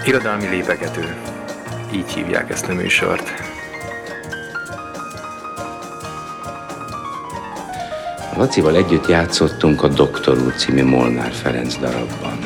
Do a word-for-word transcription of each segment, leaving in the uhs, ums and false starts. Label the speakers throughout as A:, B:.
A: Irodalmi lépegető. Így hívják ezt a műsort.
B: Lacival együtt játszottunk a Doktor úr című Molnár Ferenc darabban.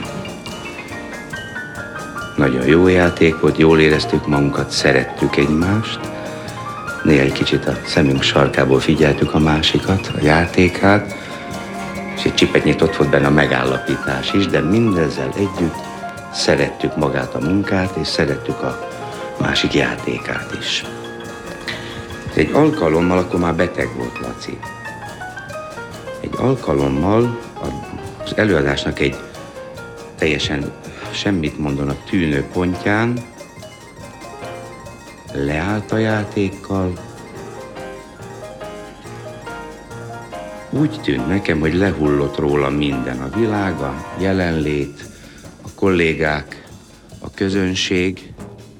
B: Nagyon jó játék volt, jól éreztük magunkat, szerettük egymást. Néha egy kicsit a szemünk sarkából figyeltük a másikat, a játékát, és egy csipetnyit ott volt benne a megállapítás is, de mindezzel együtt szerettük magát a munkát, és szerettük a másik játékát is. Egy alkalommal, akkor már beteg volt Laci. Egy alkalommal az előadásnak egy teljesen semmit mondanak tűnő pontján leállt a játékkal. Úgy tűnt nekem, hogy lehullott róla minden, a világ, a jelenlét, a kollégák, a közönség.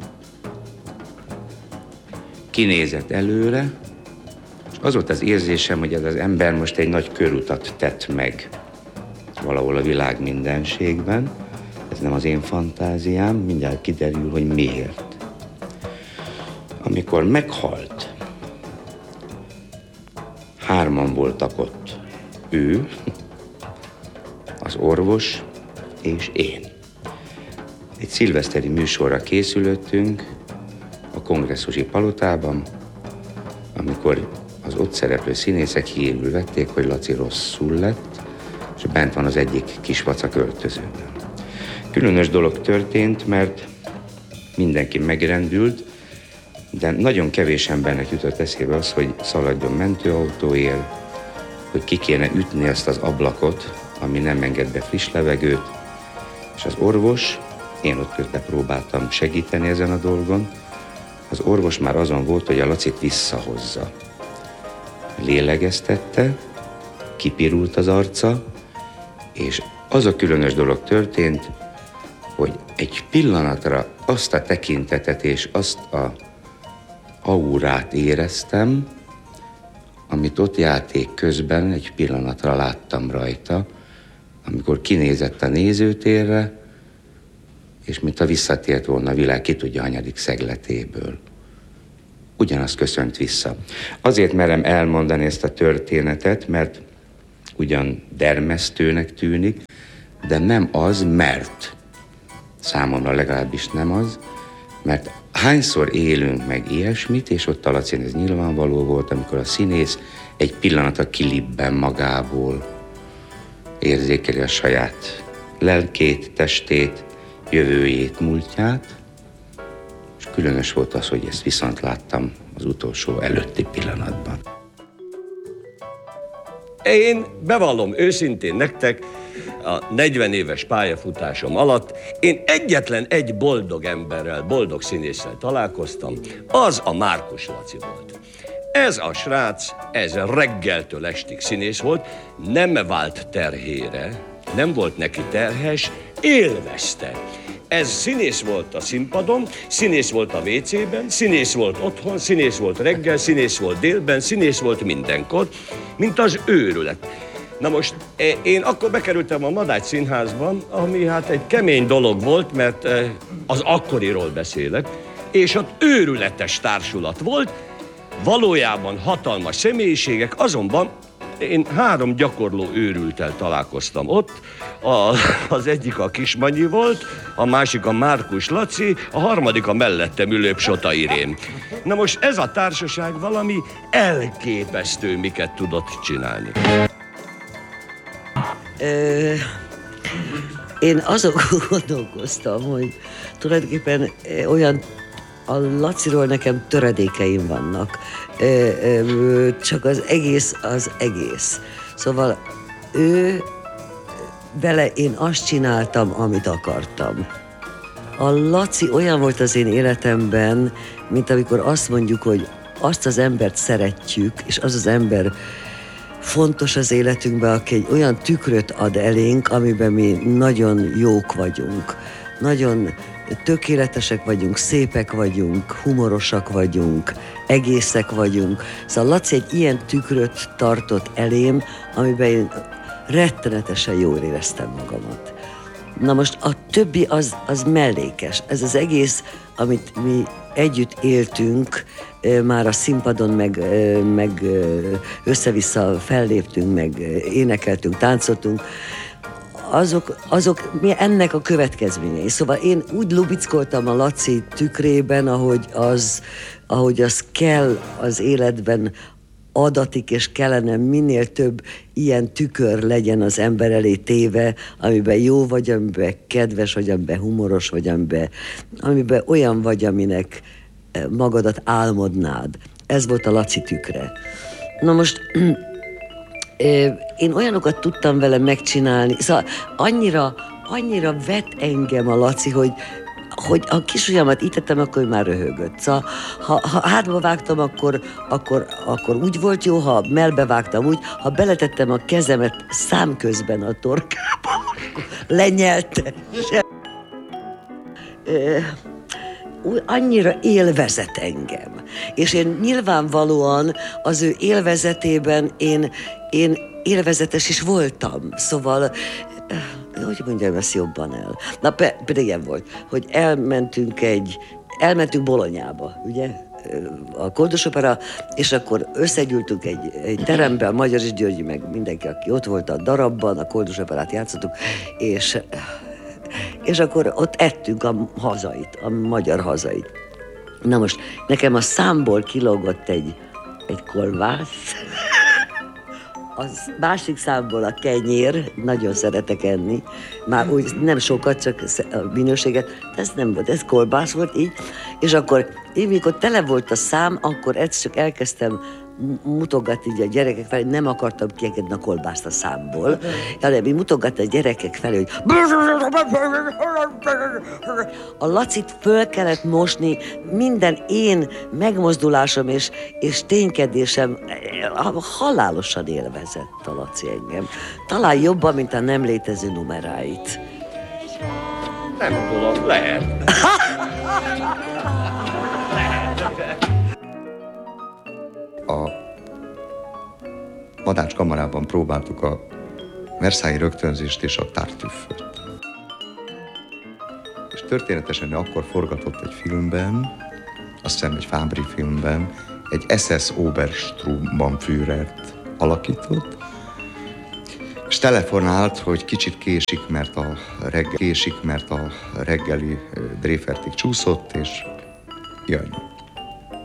B: Kinézett előre, és az volt az érzésem, hogy ez az ember most egy nagy körutat tett meg valahol a világ mindenségben. Ez nem az én fantáziám, mindjárt kiderül, hogy miért. Amikor meghalt, hárman voltak ott. Ő, az orvos és én. Egy szilveszteri műsorra készülöttünk a kongresszusi palotában, amikor az ott szereplő színészek hírül vették, hogy Laci rosszul lett, és bent van az egyik kis vacak öltözőben. Különös dolog történt, mert mindenki megrendült, de nagyon kevés embernek jutott eszébe az, hogy szaladjon mentőautóért, hogy ki kéne ütni ezt az ablakot, ami nem enged be friss levegőt, és az orvos, én ott közben próbáltam segíteni ezen a dolgon, az orvos már azon volt, hogy a Lacit visszahozza. Lélegeztette, kipirult az arca, és az a különös dolog történt, hogy egy pillanatra azt a tekintetet és azt a aurát éreztem, amit ott játék közben egy pillanatra láttam rajta, amikor kinézett a nézőtérre, és mintha visszatért volna a világ ki tudja hanyadik szegletéből. Ugyanazt köszönt vissza. Azért merem elmondani ezt a történetet, mert ugyan dermesztőnek tűnik, de nem az, mert számomra legalábbis nem az, mert hányszor élünk meg ilyesmit, és ott a Lacin ez nyilvánvaló volt, amikor a színész egy pillanatra kilibben magából, érzékeli a saját lelkét, testét, jövőjét, múltját, és különös volt az, hogy ezt viszont láttam az utolsó előtti pillanatban.
C: Én bevallom őszintén nektek, a negyven éves pályafutásom alatt én egyetlen egy boldog emberrel, boldog színésszel találkoztam, az a Márkus Laci volt. Ez a srác, ez reggeltől estig színész volt, nem vált terhére, nem volt neki terhes, élvezte. Ez színész volt a színpadon, színész volt a vécében, színész volt otthon, színész volt reggel, színész volt délben, színész volt mindenkor, mint az őrület. Na most én akkor bekerültem a Madács Színházban, ami hát egy kemény dolog volt, mert az akkoriról beszélek, és ott őrületes társulat volt, valójában hatalmas személyiségek, azonban én három gyakorló őrülttel találkoztam ott. A, az egyik a Kismanyi volt, a másik a Márkus Laci, a harmadik a mellettem ülő Psota Irén. Na most ez a társaság valami elképesztő miket tudott csinálni.
D: Ö, én azon gondolkoztam, hogy tulajdonképpen olyan a Laciról nekem töredékeim vannak, ö, ö, csak az egész az egész. Szóval ő, vele én azt csináltam, amit akartam. A Laci olyan volt az én életemben, mint amikor azt mondjuk, hogy azt az embert szeretjük, és az az ember fontos az életünkben, aki egy olyan tükröt ad elénk, amiben mi nagyon jók vagyunk. Nagyon tökéletesek vagyunk, szépek vagyunk, humorosak vagyunk, egészek vagyunk. Szóval Laci egy ilyen tükröt tartott elém, amiben én rettenetesen jól éreztem magamat. Na most a többi az, az mellékes. Ez az egész, amit mi együtt éltünk, már a színpadon, meg, meg össze-vissza felléptünk, meg énekeltünk, táncoltunk, azok, azok mi ennek a következményei. Szóval én úgy lubickoltam a Laci tükrében, ahogy az, ahogy az kell az életben adatik, és kellene minél több ilyen tükör legyen az ember elé téve, amiben jó vagy, amiben kedves vagy, amiben humoros vagy, amiben, amiben olyan vagy, aminek magadat álmodnád. Ez volt a Laci tükre. Na most én olyanokat tudtam vele megcsinálni, szóval annyira, annyira vett engem a Laci, hogy hogy a kisujjamat itt tettem, akkor már röhögött. Szóval, ha, ha hátba vágtam, akkor, akkor, akkor úgy volt jó, ha mellbe vágtam úgy, ha beletettem a kezemet számközben a torkába, lenyelte. Annyira élvezett engem. És én nyilvánvalóan az ő élvezetében én, én élvezetes is voltam. Szóval hogy mondjam ezt jobban el? Na, pedig ilyen volt, hogy elmentünk egy, elmentünk Bolonyába, ugye, a Koldos Opera, és akkor összegyűltünk egy, egy teremben, a Magyar Györgyi, meg mindenki, aki ott volt a darabban, a Koldos Operát játszottuk, és, és akkor ott ettünk a hazait, a magyar hazait. Na most, nekem a számból kilógott egy, egy kolbász, az másik számból a kenyér, nagyon szeretek enni, már úgy nem sokat, csak a minőséget, de ez nem volt, ez kolbász volt így, és akkor én, mikor tele volt a szám, akkor egyszer csak elkezdtem mutogatni így a gyerekek felé, nem akartam kiengedni a kolbászt a számból, hanem én mutogattam a gyerekek felé, hogy a Lacit föl kellett mosni, minden én megmozdulásom és, és ténykedésem halálosan élvezett a Laci engem. Talán jobban, mint a nem létező numeráit.
C: Nem tudom, lehet.
E: A Madács kamarában próbáltuk a Versailles rögtönzést és a Tartüfföt. És történetesen akkor forgatott egy filmben, azt hiszem egy Fábri filmben, egy es es Obersturmbannführert alakított, és telefonált, hogy kicsit késik, mert a, reggel, késik, mert a reggeli Dréfertig csúszott, és jön.